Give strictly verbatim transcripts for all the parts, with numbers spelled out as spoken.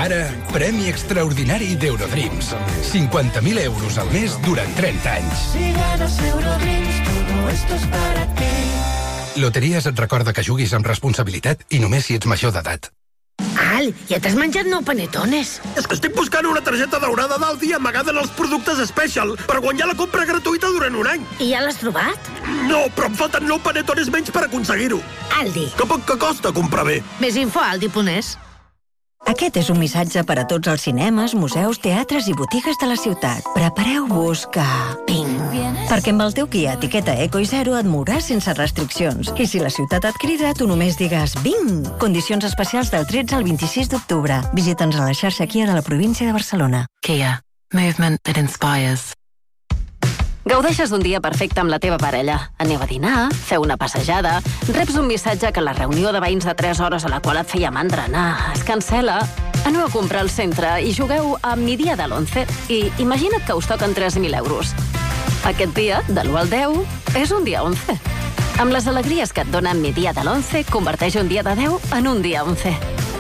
Ara, premi extraordinari d'Eurodreams. cinquanta mil euros al mes durant trenta anys. Si ganas Eurodreams, todo esto es para ti. Loteries et recorda que juguis amb responsabilitat i només si ets major d'edat. Al, ja t'has menjat nou panetones? És que estic buscant una targeta daurada d'Aldi amagada en els productes Special per guanyar la compra gratuïta durant un any. I ja l'has trobat? No, però em falten nou panetones menys per aconseguir-ho. Aldi. Que poc que costa comprar bé. Més info a aldi punt es. Aquest és un missatge per a tots els cinemes, museus, teatres i botigues de la ciutat. Prepareu-vos que... Ping! Perquè amb el teu Kia etiqueta Eco i Zero et mouràs sense restriccions. I si la ciutat et crida, tu només digues Bing! Condicions especials del tretze al vint-i-sis d'octubre. Visita'ns a la xarxa Kia de la província de Barcelona. Kia. Movement that inspires. Gaudeixes d'un dia perfecte amb la teva parella. Aneu a dinar, feu una passejada, reps un missatge que la reunió de veïns de tres hores a la qual et feia mandra anar es cancela, aneu a comprar al centre i jugueu a mi dia de l'onze i imagina't que us toquen tres mil euros. Aquest dia, de l'u al deu, és un dia onze. Amb les alegries que et donen mi dia de l'onze, converteix un dia de deu en un dia onze.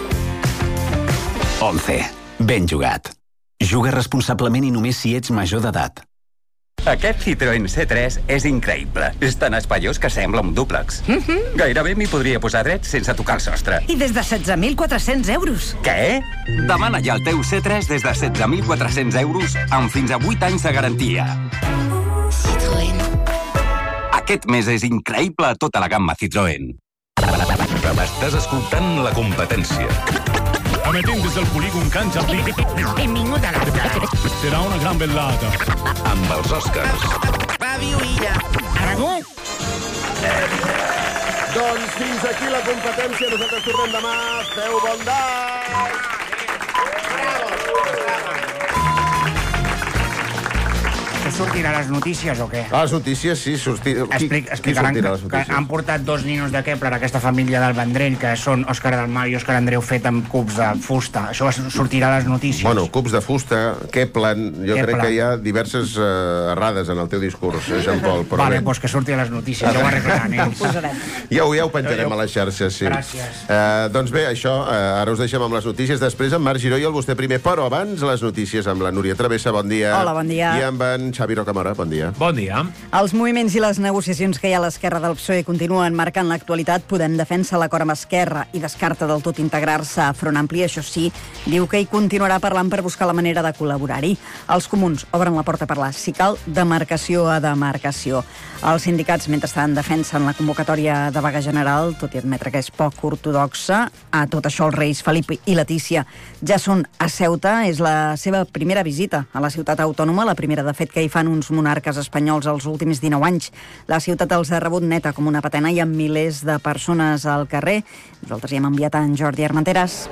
onze. Ben jugat. Juga responsablement i només si ets major d'edat. Aquest Citroën C tres és increïble. És tan espaiós que sembla un dúplex. Mm-hmm. Gairebé m'hi podria posar dret sense tocar el sostre. I des de setze mil quatre-cents euros. Què? Demana ja el teu C tres des de setze mil quatre-cents euros amb fins a vuit anys de garantia. Citroën. Aquest mes és increïble a tota la gamma Citroën. Estàs escoltant La Competència. Emetent des del polígon Can Jardí. Benvingut a l'Arca. Serà una gran bellata. Amb els Oscars. Ràdio Illa. Aragó. Doncs fins aquí La Competència. Nosaltres tornem demà. Feu bondat! Sortirà les notícies o què? A les notícies, sí, sortir... Explic, explicaran que, que han portat dos ninos de Kepler a aquesta família del Vendrell, que són Òscar Dalmau i Òscar Andreu, fet amb cubs de fusta. Això sortirà a les notícies. Bueno, cubs de fusta, Kepler, jo Kepler. crec que hi ha diverses uh, errades en el teu discurs, eh, Jean-Paul. Però vale, bé. doncs que surti a les notícies, ja ho arreglaran ells. Ja ho, ja ho penjarem a les xarxes, sí. Gràcies. Uh, doncs bé, això, uh, ara us deixem amb les notícies, després amb Marc Giró i el vostè primer, però abans les notícies amb la Núria Travessa, bon dia. Hola, bon dia. I amb en Xavi Rocamora, bon dia. Bon dia. Els moviments i les negociacions que hi ha a l'esquerra del P S O E continuen marcant l'actualitat. Podem defensa l'acord amb Esquerra i descarta del tot integrar-se a Front Ampli. Això sí, diu que hi continuarà parlant per buscar la manera de col·laborar-hi. Els comuns obren la porta a parlar, si cal, demarcació a demarcació. Els sindicats, mentrestant, defensen la convocatòria de vaga general, tot i admetre que és poc ortodoxa. A tot això, els reis Felip i Letícia ja són a Ceuta. És la seva primera visita a la ciutat autònoma, la primera, de fet, que hi fan uns monarques espanyols els últims dinou anys. La ciutat els ha rebut neta com una patena i amb milers de persones al carrer. Nosaltres hi hem enviat en Jordi Armenteres.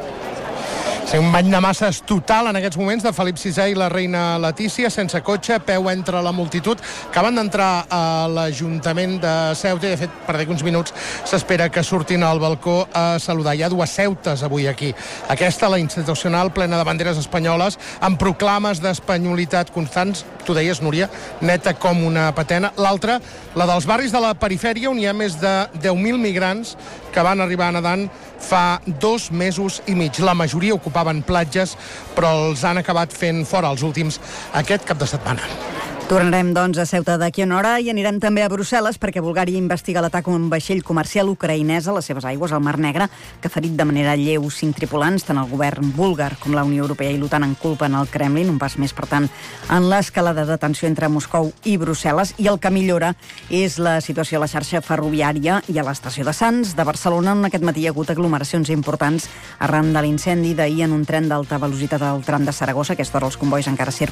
Sí, un bany de masses total en aquests moments de Felip sisè i la reina Letícia, sense cotxe, peu entre la multitud, que acaben d'entrar a l'Ajuntament de Ceuta i, de fet, per d'aquí uns minuts s'espera que surtin al balcó a saludar. Hi ha dues Ceutes avui aquí. Aquesta, la institucional, plena de banderes espanyoles, amb proclames d'espanyolitat constants, tu deies, Núria, neta com una patena. L'altra, la dels barris de la perifèria, on hi ha més de deu mil migrants que van arribar nedant fa dos mesos i mig. La majoria ocupaven platges, però els han acabat fent fora els últims aquest cap de setmana. Tornarem, doncs, a Ceuta d'aquí a una hora i anirem també a Brussel·les perquè Bulgària investiga l'atac a un vaixell comercial ucraïnès a les seves aigües al Mar Negre, que ha ferit de manera lleu cinc tripulants. Tant el govern búlgar com la Unió Europea i l'OTAN en culpen el Kremlin, un pas més, per tant, en l'escalada de tensió entre Moscou i Brussel·les. I el que millora és la situació a la xarxa ferroviària i a l'estació de Sants de Barcelona, on aquest matí hi ha hagut aglomeracions importants arran de l'incendi d'ahir en un tren d'alta velocitat al tram de Saragossa. A aquesta hora els convois encara circulen